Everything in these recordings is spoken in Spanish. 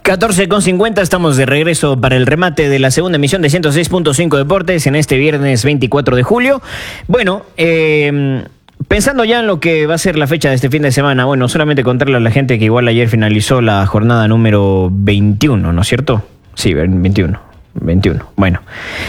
14:50, estamos de regreso para el remate de la segunda emisión de 106.5 Deportes en este viernes 24 de julio. Bueno, pensando ya en lo que va a ser la fecha de este fin de semana, bueno, solamente contarle a la gente que igual ayer finalizó la jornada número 21, ¿no es cierto? Sí, 21. Bueno,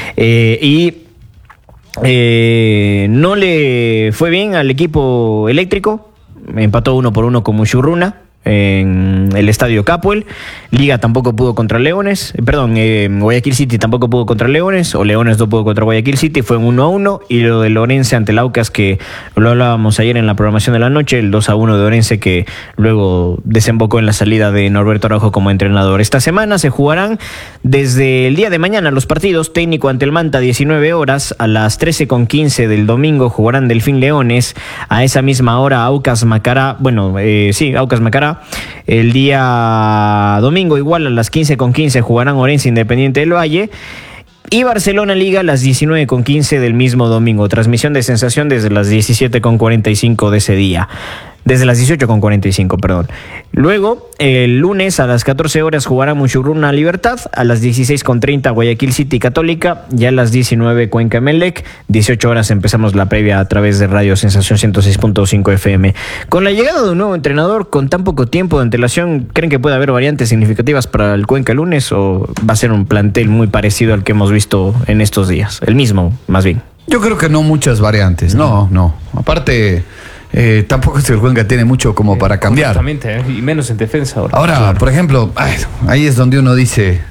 no le fue bien al equipo eléctrico, empató 1-1 con Muchurruna en el estadio Capuel. Liga tampoco pudo contra Leones, Guayaquil City tampoco pudo contra Leones, o Leones no pudo contra Guayaquil City, fue 1-1, y lo de Orense ante el Aucas, que lo hablábamos ayer en la programación de la noche, el 2-1 de Orense, que luego desembocó en la salida de Norberto Araujo como entrenador. Esta semana se jugarán desde el día de mañana los partidos. Técnico ante el Manta, 19 horas, a las 13:15 del domingo jugarán Delfín Leones, a esa misma hora Aucas Macará, Aucas Macará. El día domingo igual a las 15:15 jugarán Orense Independiente del Valle y Barcelona Liga a las 19:15 del mismo domingo. Transmisión de Sensación desde las 17:45 de ese día. Desde las 18:45, perdón. Luego, el lunes a las 14 horas jugará Muchurruna Libertad, a las 16:30 Guayaquil City Católica, y a las 19 Cuenca Emelec. 18 horas empezamos la previa a través de Radio Sensación 106.5 FM. Con la llegada de un nuevo entrenador con tan poco tiempo de antelación, ¿creen que puede haber variantes significativas para el Cuenca el lunes, o va a ser un plantel muy parecido al que hemos visto en estos días? El mismo, más bien. Yo creo que no muchas variantes, no. Aparte, tampoco es que el Cuenca tiene mucho como para cambiar. Exactamente, y menos en defensa ahora. Ahora, claro. Por ejemplo, ahí es donde uno dice,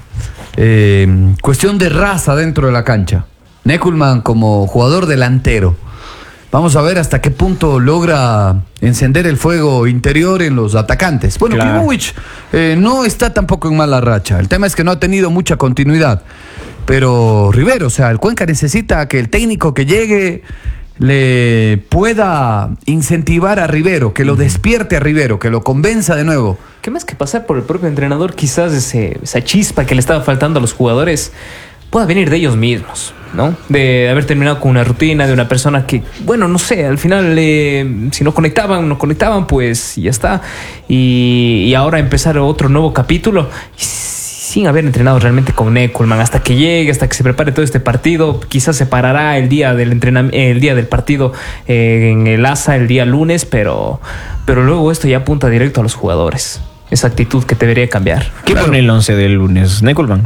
cuestión de raza dentro de la cancha. Neckelman como jugador delantero. Vamos a ver hasta qué punto logra encender el fuego interior en los atacantes. Bueno, claro. Klimovic no está tampoco en mala racha. El tema es que no ha tenido mucha continuidad. Pero Rivero, o sea, el Cuenca necesita que el técnico que llegue le pueda incentivar a Rivero, que lo despierte a Rivero, que lo convenza de nuevo. ¿Qué más que pasar por el propio entrenador? Quizás esa chispa que le estaba faltando a los jugadores pueda venir de ellos mismos, ¿no? De haber terminado con una rutina, de una persona que, bueno, no sé, al final si no conectaban, pues ya está. Y ahora empezar otro nuevo capítulo sin haber entrenado realmente con Neckelman, hasta que llegue, hasta que se prepare todo este partido. Quizás se parará el día del partido en el ASA el día lunes, pero luego esto ya apunta directo a los jugadores. Esa actitud que debería cambiar. ¿Qué pone el 11 del lunes? ¿Neckelman?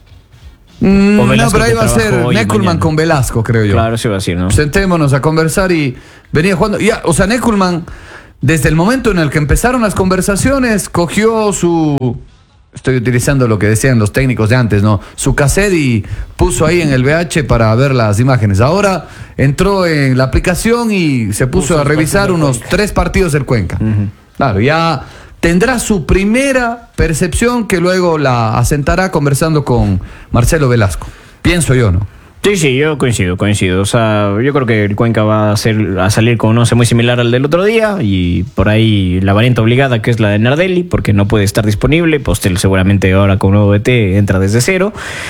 No, pero ahí va a ser Neckelman con Velasco, creo yo. Claro, sí va a ser, ¿no? Sentémonos a conversar y venía jugando. O sea, Neckelman, desde el momento en el que empezaron las conversaciones, cogió su... Estoy utilizando lo que decían los técnicos de antes, ¿no? Su cassette, y puso ahí en el VH para ver las imágenes. Ahora entró en la aplicación y se puso a revisar unos 3 partidos del Cuenca. Uh-huh. Claro, ya tendrá su primera percepción, que luego la asentará conversando con Marcelo Velasco. Pienso yo, ¿no? Sí, yo coincido. O sea, yo creo que el Cuenca va a salir con un once muy similar al del otro día, y por ahí la variante obligada, que es la de Nardelli, porque no puede estar disponible. Postel seguramente ahora con nuevo DT entra desde cero,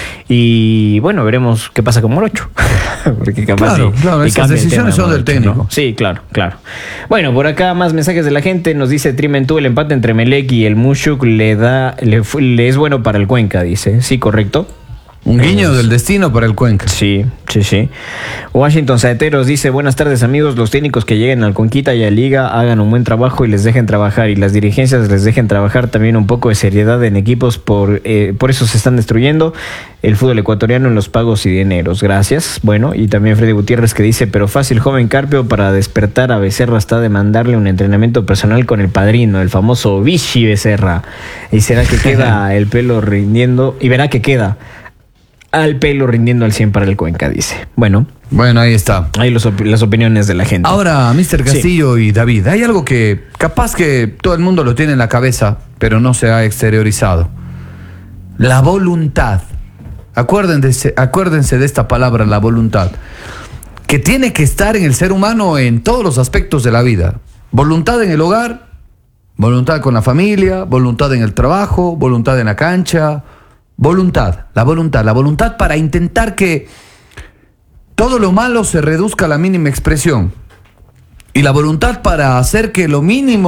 y bueno, veremos qué pasa con Morocho. Porque capaz claro, esas decisiones son del técnico, ¿no? Sí, claro. Bueno, por acá más mensajes de la gente. Nos dice Trimentú, el empate entre Melec y el Mushuk le es bueno para el Cuenca, dice. Sí, correcto. Un guiño del destino para el Cuenca. Sí. Washington Saeteros dice: buenas tardes, amigos. Los técnicos que lleguen al Conquita y a Liga hagan un buen trabajo y les dejen trabajar, y las dirigencias les dejen trabajar también un poco de seriedad en equipos. Por eso se están destruyendo el fútbol ecuatoriano en los pagos y dineros. Gracias. Bueno, y también Freddy Gutiérrez, que dice: pero fácil, joven Carpio, para despertar a Becerra está de mandarle un entrenamiento personal con el padrino, el famoso Vichy Becerra. Y será que queda el pelo rindiendo, y verá que queda al pelo rindiendo al 100 para el Cuenca, dice. Bueno, ahí está. Ahí las opiniones de la gente. Ahora, Mr. Castillo y David, hay algo que capaz que todo el mundo lo tiene en la cabeza, pero no se ha exteriorizado. La voluntad. Acuérdense de esta palabra, la voluntad, que tiene que estar en el ser humano en todos los aspectos de la vida. Voluntad en el hogar, voluntad con la familia, voluntad en el trabajo, voluntad en la cancha. La voluntad para intentar que todo lo malo se reduzca a la mínima expresión, y la voluntad para hacer que lo mínimo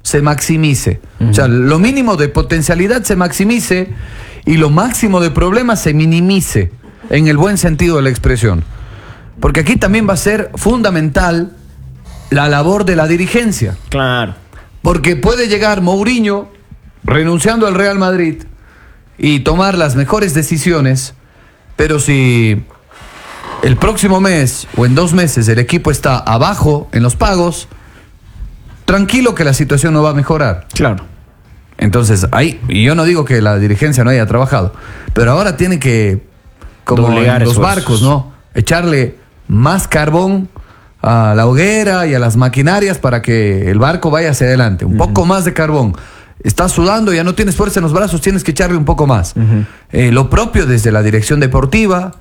se maximice. O sea, lo mínimo de potencialidad se maximice y lo máximo de problemas se minimice, en el buen sentido de la expresión. Porque aquí también va a ser fundamental la labor de la dirigencia. Claro. Porque puede llegar Mourinho renunciando al Real Madrid y tomar las mejores decisiones, pero si el próximo mes o en 2 meses el equipo está abajo en los pagos, tranquilo que la situación no va a mejorar. Claro. Entonces, ahí, y yo no digo que la dirigencia no haya trabajado, pero ahora tiene que, como doblegar en los esfuerzos. barcos, ¿no? Echarle más carbón a la hoguera y a las maquinarias para que el barco vaya hacia adelante. Un poco más de carbón. Estás sudando, ya no tienes fuerza en los brazos, tienes que echarle un poco más. Lo propio desde la dirección deportiva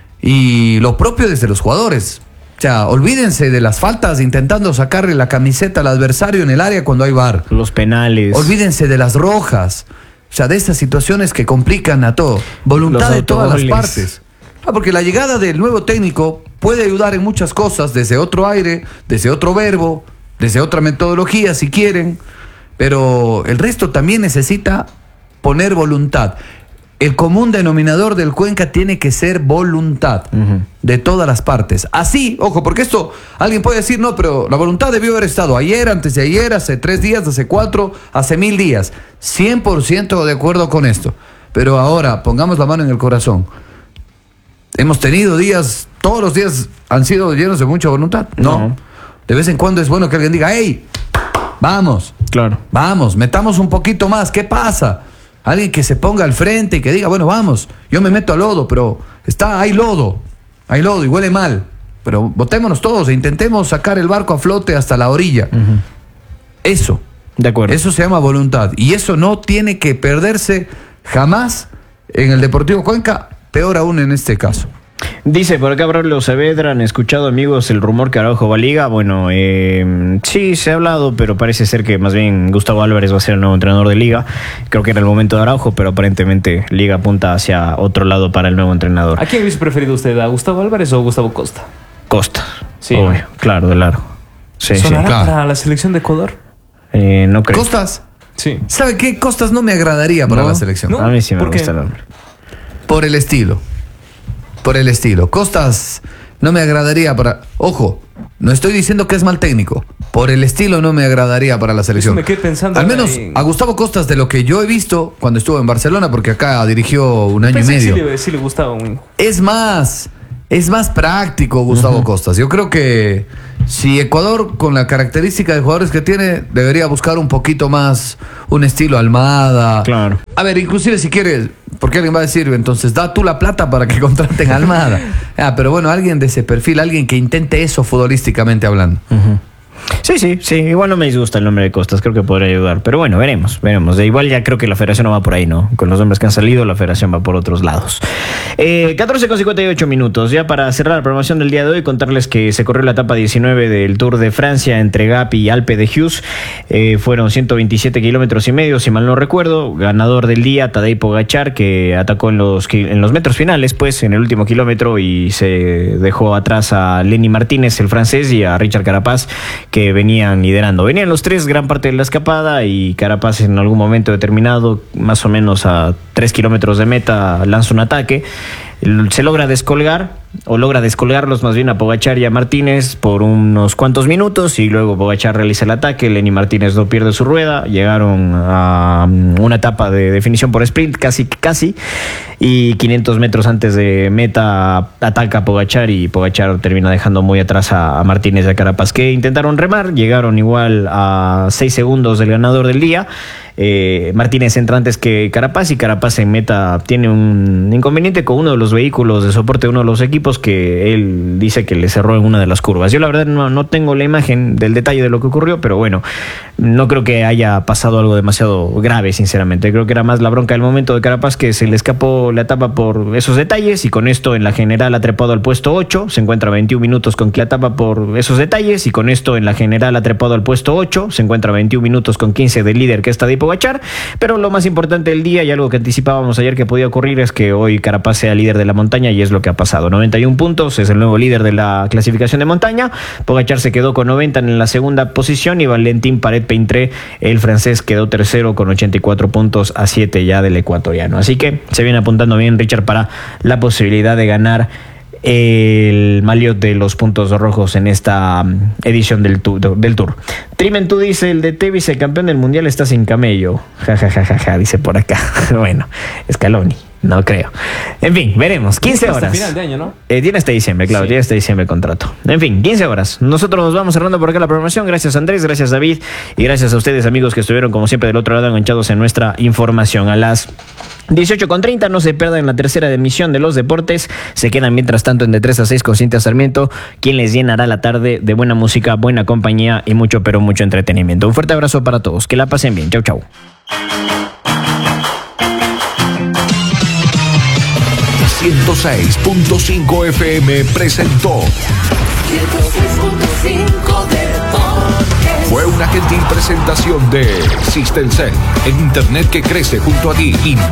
y lo propio desde los jugadores. O sea, olvídense de las faltas intentando sacarle la camiseta al adversario en el área cuando hay VAR. Los penales. Olvídense de las rojas. O sea, de esas situaciones que complican a todo. Voluntad Los de todas las autogoles. partes. Porque la llegada del nuevo técnico puede ayudar en muchas cosas, desde otro aire, desde otro verbo, desde otra metodología si quieren, pero el resto también necesita poner voluntad. El común denominador del Cuenca tiene que ser voluntad de todas las partes. Así, ojo, porque esto, alguien puede decir, no, pero la voluntad debió haber estado ayer, antes de ayer, hace 3 días, hace 4, hace 1000 días. 100% de acuerdo con esto. Pero ahora, pongamos la mano en el corazón. Hemos tenido días, todos los días han sido llenos de mucha voluntad. No. De vez en cuando es bueno que alguien diga, hey, vamos. Claro. Vamos, metamos un poquito más. ¿Qué pasa? Alguien que se ponga al frente y que diga, bueno, vamos, yo me meto al lodo, pero hay lodo y huele mal. Pero botémonos todos e intentemos sacar el barco a flote hasta la orilla. Eso. De acuerdo. Eso se llama voluntad. Y eso no tiene que perderse jamás en el Deportivo Cuenca, peor aún en este caso. Dice por acá Braulio Saavedra, ¿han escuchado, amigos, el rumor que Araujo va a Liga? Bueno, sí, se ha hablado, pero parece ser que más bien Gustavo Álvarez va a ser el nuevo entrenador de Liga. Creo que era el momento de Araujo, pero aparentemente Liga apunta hacia otro lado para el nuevo entrenador. ¿A quién hubiese preferido usted? ¿A Gustavo Álvarez o a Gustavo Costa? Costa. Sí. Obvio, claro, de largo. Sí, sí. ¿Sonará claro. para la selección de Ecuador? No creo. Costas, Sí. ¿sabe qué? Costas no me agradaría para ¿No? la selección. No. A mí sí me ¿Por qué? gusta el hombre. Por el estilo. Costas no me agradaría para... Ojo, no estoy diciendo que es mal técnico. Por el estilo no me agradaría para la selección. Eso me quedé pensando Al ahora menos en- a Gustavo Costas, de lo que yo he visto cuando estuvo en Barcelona, porque acá dirigió un año y Pensé que medio. sí le gustaba un... Es más práctico Gustavo Costas. Yo creo que si Ecuador, con la característica de jugadores que tiene, debería buscar un poquito más un estilo Almada. Claro. A ver, inclusive si quieres, porque alguien va a decir, entonces da tú la plata para que contraten a Almada. Pero bueno, alguien de ese perfil, alguien que intente eso futbolísticamente hablando. Sí, igual no me disgusta el nombre de Costas, creo que podría ayudar, pero bueno, veremos. De igual ya creo que la federación no va por ahí, ¿no? Con los nombres que han salido, la federación va por otros lados. 14:58 minutos, ya para cerrar la programación del día de hoy, contarles que se corrió la etapa 19 del Tour de Francia entre Gap y Alpe de Hughes. Fueron 127 kilómetros y medio, si mal no recuerdo. Ganador del día, Tadej Pogačar, que atacó en los metros finales, pues, en el último kilómetro, y se dejó atrás a Lenny Martínez, el francés, y a Richard Carapaz, que venían liderando. Venían los tres gran parte de la escapada, y Carapaz en algún momento determinado, más o menos a 3 kilómetros de meta, lanza un ataque. Se logra descolgarlos más bien a Pogačar y a Martínez por unos cuantos minutos, y luego Pogačar realiza el ataque. Lenny Martínez no pierde su rueda. Llegaron a una etapa de definición por sprint, casi, y 500 metros antes de meta ataca a Pogačar, y Pogačar termina dejando muy atrás a Martínez y a Carapaz, que intentaron remar. Llegaron igual a 6 segundos del ganador del día. Martínez entra antes que Carapaz, y Carapaz en meta tiene un inconveniente con uno de los vehículos de soporte de uno de los equipos, que él dice que le cerró en una de las curvas. Yo la verdad no tengo la imagen del detalle de lo que ocurrió, pero bueno, no creo que haya pasado algo demasiado grave, sinceramente. Creo que era más la bronca del momento de Carapaz, que se le escapó la etapa por esos detalles, y con esto en la general ha trepado al puesto 8, se encuentra 21 minutos con la etapa por esos detalles, y con esto en la general ha trepado al puesto 8, se encuentra 21 minutos con 15 del líder, que está de Pogačar, pero lo más importante del día y algo que anticipábamos ayer que podía ocurrir es que hoy Carapaz sea líder de la montaña y es lo que ha pasado. 91 puntos, es el nuevo líder de la clasificación de montaña. Pogačar se quedó con 90 en la segunda posición y Valentín Paret-Peintré, el francés, quedó tercero con 84 puntos a 7 ya del ecuatoriano. Así que se viene apuntando bien Richard para la posibilidad de ganar el maillot de los puntos rojos en esta edición del Tour. Trimen, tú dice, el DT vicecampeón del mundial está sin camello. Ja, ja, ja, ja, ja, dice por acá. Bueno, Scaloni. No creo. En fin, veremos. 15 horas. Hasta final de año, ¿no? Tiene hasta diciembre, claro. Sí. Tiene hasta diciembre el contrato. En fin, 15 horas. Nosotros nos vamos cerrando por acá la programación. Gracias Andrés, gracias David y gracias a ustedes, amigos, que estuvieron como siempre del otro lado enganchados en nuestra información. A las 18:30 no se pierdan la tercera emisión de los deportes. Se quedan mientras tanto en de 3 a 6 con Cintia Sarmiento, quien les llenará la tarde de buena música, buena compañía y mucho, pero mucho entretenimiento. Un fuerte abrazo para todos. Que la pasen bien. Chau, chau. 106.5 FM presentó 106.5 Deportes. Fue una gentil presentación de System Cell, el internet que crece junto a ti.